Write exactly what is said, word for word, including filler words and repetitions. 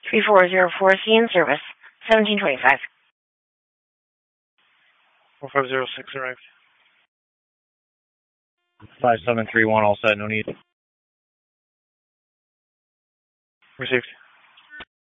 three four zero four, C in service, seventeen twenty-five. four five zero six arrived. five seven three one, all set, no need. Received.